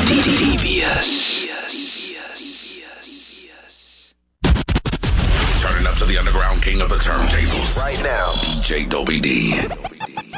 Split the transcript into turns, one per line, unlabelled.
DVS.
Turning up to the underground king of the turntables. Right now, DJ Dobie D.